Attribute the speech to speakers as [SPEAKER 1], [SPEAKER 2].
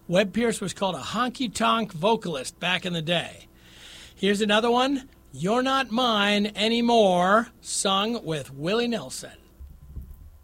[SPEAKER 1] Webb Pierce was called a honky-tonk vocalist back in the day. Here's another one, You're Not Mine Anymore, sung with Willie Nelson.